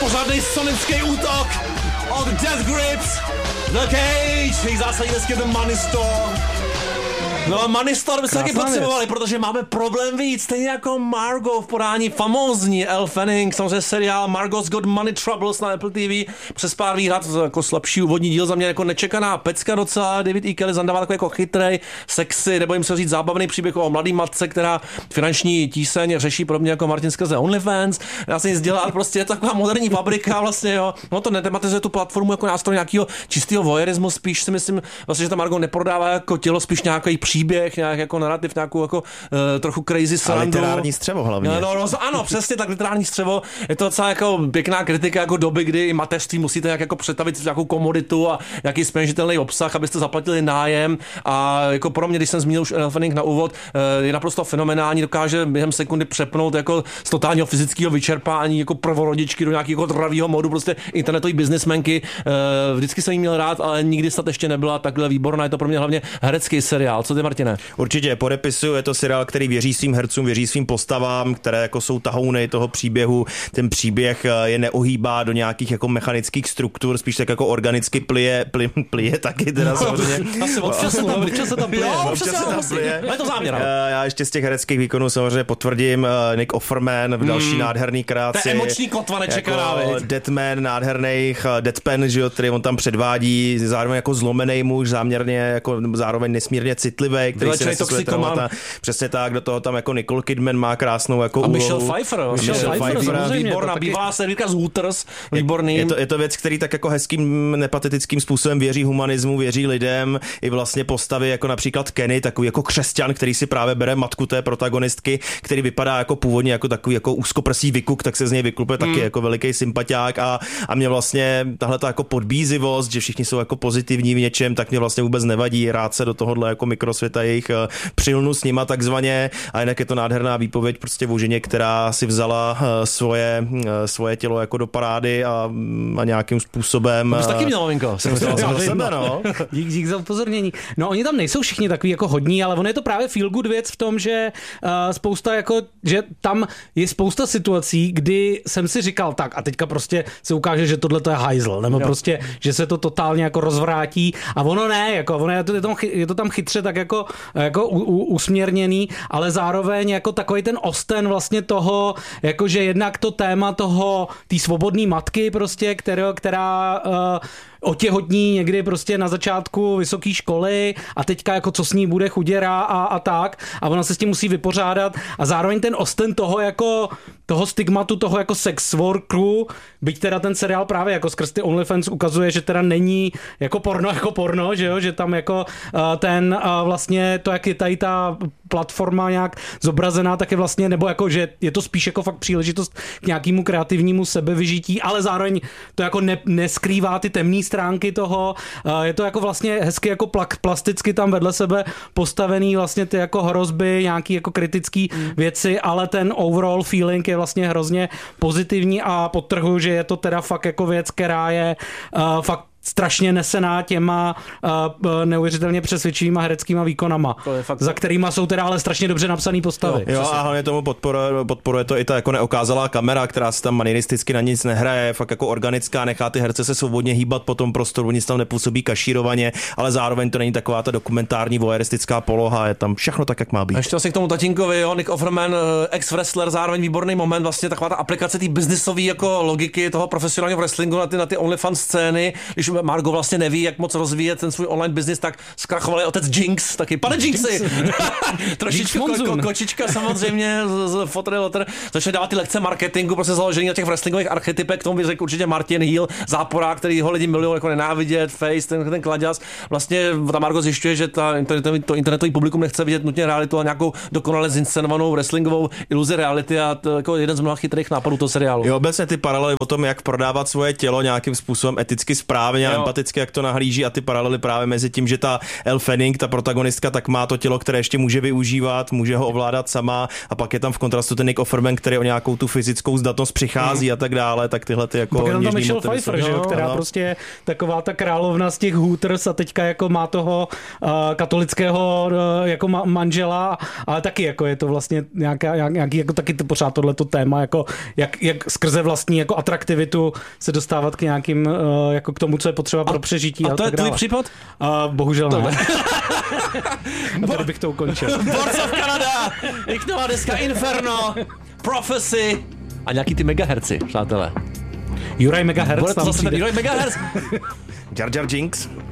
pořádnej sonický útok od Death Grips. The Cage, jejich zásadní dnesky The Money Store. No, Money Store by se taky potřebovali, protože máme problém víc, stejně jako Margot v podání famózní Elle Fanning, samozřejmě seriál Margot's Got Money Troubles na Apple TV, přes pár výhrad, jako slabší úvodní díl, za mě jako nečekaná pecka docela, David E. Kelly zandává takový jako chytrej, sexy, nebo jim se říct zábavný příběh o mladý matce, která finanční tíseň řeší podobně jako Martin skrze OnlyFans, já se nic dělat, prostě je to taková moderní fabrika vlastně, jo. No to netematizuje tu platformu jako nástroj nějakého čistého voyeurismu, spíš si myslím, vlastně, že ta Margot neprodává jako tělo, spíš nějaký příběh, nějak jako narrativ, nějakou jako trochu crazy srandu. A literární střevo hlavně. Ano, přesně tak, literární střevo. Je to docela jako pěkná kritika jako doby, kdy i mateřství musíte jako přetavit v nějakou komoditu a nějaký speněžitelný obsah, abyste zaplatili nájem. A jako pro mě, když jsem zmínil už Elle Fanning na úvod, je naprosto fenomenální, dokáže během sekundy přepnout jako z totálního fyzického vyčerpání jako prvorodičky do nějakého dravého modu, prostě internetový businessmanky. Vždycky jsem jí měl rád, ale nikdy snad ještě nebyla takhle výborná. Je to pro mě hlavně herecký seriál. Co ty, Martine? Určitě podepisuju, je to seriál, který věří svým hercům, věří svým postavám, které jako jsou tahouny toho příběhu. Ten příběh je neohýbá do nějakých jako mechanických struktur, spíš tak jako organicky plije taky teda samozřejmě. Asi občas se tam plije. Je to záměr. Já ještě z těch hereckých výkonů samozřejmě potvrdím Nick Offerman v další nádherný kreaci. To je emoční kotva nečekaná, jako Deadman, nádherných Deadpan, že jo, který on tam předvádí, zároveň jako zlomený muž, záměrně jako zároveň nesmírně citlivý, který si nese své traumata. Přesně tak, do toho tam jako Nicole Kidman má krásnou jako úlohu. A Michelle Pfeiffer, výborná, bývalá servítka z Hooters, výborný. Je to věc, který tak jako hezkým nepatetickým způsobem věří humanismu, věří lidem, i vlastně postavy jako například Kenny, takový jako křesťan, který si právě bere matku té protagonistky, který vypadá jako původně jako takový jako úzkoprsý vykuk, tak se z něj vyklupe taky jako veliký sympatiák a mě vlastně tahle jako podbízivost, že všichni jsou jako pozitivní v něčem, tak mě vlastně vůbec nevadí, rád se do tohohle jako mikrosvěta jejich přilnu s nima takzvaně, a jinak je to nádherná výpověď prostě o ženě, která si vzala svoje tělo jako do parády a nějakým způsobem. To bys taky měl, maminko. Dík za upozornění. No, oni tam nejsou všichni takový jako hodní, ale ono je to právě feel good věc v tom, že spousta jako, že tam je spousta situací, kdy jsem si říkal tak a teďka prostě se ukáže, že tohle to je hajzl, nebo prostě, že se to totálně jako rozvrátí a ono ne, jako ono je to tam chytře tak jako usměrněný, ale zároveň jako takový ten osten vlastně toho, jakože jednak to téma té svobodné matky prostě, která otěhotní někdy prostě na začátku vysoké školy a teďka jako co s ní bude chuděra a tak a ona se s tím musí vypořádat a zároveň ten osten toho jako toho stigmatu, toho jako sex workeru, byť teda ten seriál právě jako skrz ty OnlyFans ukazuje, že teda není jako porno, že jo, že tam jako ten vlastně to, jak je tady ta platforma nějak zobrazená, tak je vlastně, nebo jako, že je to spíš jako fakt příležitost k nějakému kreativnímu sebevyžití, ale zároveň to jako neskrývá ty temné stránky toho. Je to jako vlastně hezky jako plasticky tam vedle sebe postavený vlastně ty jako hrozby, nějaký jako kritický věci, ale ten overall feeling je vlastně hrozně pozitivní a podtrhuji, že je to teda fakt jako věc, která je fakt strašně nesená těma neuvěřitelně přesvědčivýma hereckýma výkonama, za kterýma jsou teda ale strašně dobře napsaný postavy. Jo, a hlavně tomu podporuje to i ta jako neokázalá kamera, která se tam manieristicky na nic nehraje, fakt jako organická, nechá ty herce se svobodně hýbat po tom prostoru, nic tam nepůsobí kašírovaně, ale zároveň to není taková ta dokumentární voyeuristická poloha, je tam všechno tak, jak má být. A ještě asi k tomu tatínkovi, jo, Nick Offerman, ex-wrestler, zároveň výborný moment, vlastně taková ta aplikace té businessové jako logiky toho profesionálního wrestlingu na ty OnlyFans scény, když Margot vlastně neví, jak moc rozvíjet ten svůj online business, tak zkrachoval otec Jinx, taky pane Jinxy. Trošičku kočička samozřejmě z Fotry Lotter začne dávat ty lekce marketingu, prostě založený na těch wrestlingových archetypech, k tomu by řekl určitě Martin Heel, záporák, který ho lidi milují jako nenávidět, face, ten kladěz. Vlastně ta Margot zjišťuje, že to internetový publikum nechce vidět nutně realitu, a nějakou dokonale zinscenovanou wrestlingovou iluzi reality, a to jako jeden z mnoha chytrých nápadů toho seriálu. Jo, obecně ty paralely o tom, jak prodávat svoje tělo nějakým způsobem eticky správně a empaticky, jak to nahlíží a ty paralely právě mezi tím, že ta Elle Fanning, ta protagonistka, tak má to tělo, které ještě může využívat, může ho ovládat sama a pak je tam v kontrastu ten Nick Offerman, který o nějakou tu fyzickou zdatnost přichází a tak dále, tak tyhle ty jako pak je tam něžný Michelle motivy Pfeiffer, že jo, která prostě je taková ta královna z těch Hooters a teďka jako má toho katolického jako manžela, ale taky jako je to vlastně nějaký jako taky to pořád tohleto téma, jako jak skrze vlastní jako atraktivitu se dostávat k nějakým jako k tomu, co je potřeba pro přežití. A to je tvůj případ? Bohužel ne. A tady bych to ukončil. Boards of Canada, jejich nová deska Inferno, Prophecy a nějaký ty megaherci, přátelé. Juraj Megahertz. Bude to zase ten Juraj Megahertz. Jar Jar Jinx.